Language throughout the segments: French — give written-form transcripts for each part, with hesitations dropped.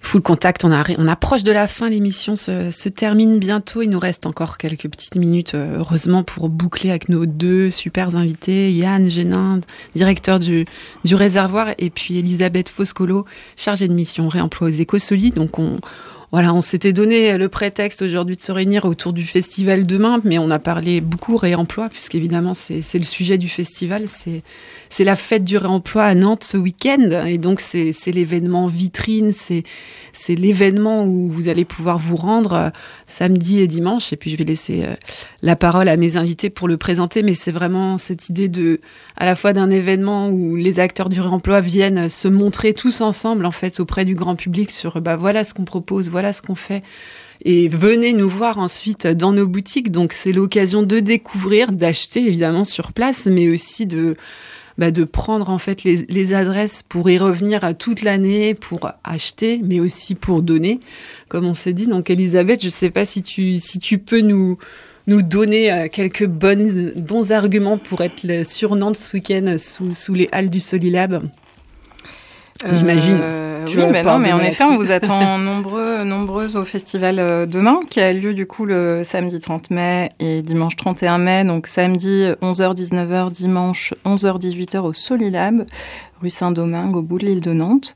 Full Contact, on approche de la fin, l'émission se termine bientôt. Il nous reste encore quelques petites minutes, heureusement, pour boucler avec nos 2 super invités, Yann Génin, directeur du réservoir, et puis Elisabeth Foscolo, chargée de mission réemploi aux Écosolides. Donc on s'était donné le prétexte aujourd'hui de se réunir autour du festival demain, mais on a parlé beaucoup réemploi, puisqu'évidemment c'est le sujet du festival, c'est la fête du réemploi à Nantes ce week-end, et donc c'est l'événement vitrine, c'est l'événement où vous allez pouvoir vous rendre samedi et dimanche, et puis je vais laisser la parole à mes invités pour le présenter, mais c'est vraiment cette idée à la fois d'un événement où les acteurs du réemploi viennent se montrer tous ensemble en fait auprès du grand public sur voilà ce qu'on propose, voilà ce qu'on fait, et venez nous voir ensuite dans nos boutiques. Donc c'est l'occasion de découvrir, d'acheter évidemment sur place, mais aussi de prendre en fait les adresses pour y revenir toute l'année, pour acheter, mais aussi pour donner, comme on s'est dit. Donc Elisabeth, je ne sais pas si tu peux nous donner quelques bons arguments pour être sur Nantes ce week-end sous les halles du Solilab. J'imagine. Oui, mais en effet, on vous attend nombreuses au festival demain, qui a lieu du coup le samedi 30 mai et dimanche 31 mai. Donc samedi 11h-19h, dimanche 11h-18h au Solilab, rue Saint-Domingue, au bout de l'île de Nantes.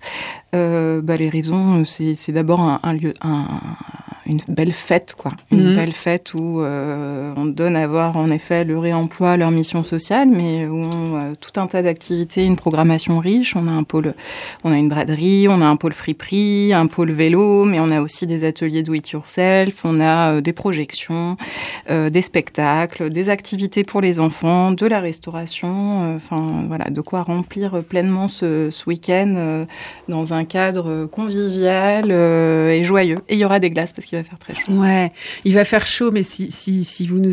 Les raisons, c'est d'abord un lieu, une belle fête, quoi. Une belle fête où on donne à voir en effet le réemploi, leur mission sociale, mais où tout un tas d'activités, une programmation riche. On a une braderie, on a un pôle friperie, un pôle vélo, mais on a aussi des ateliers do it yourself, on a des projections, des spectacles, des activités pour les enfants, de la restauration, voilà, de quoi remplir pleinement ce week-end dans un cadre convivial et joyeux. Et il y aura des glaces parce qu'il va faire très chaud. Ouais, il va faire chaud, mais si vous nous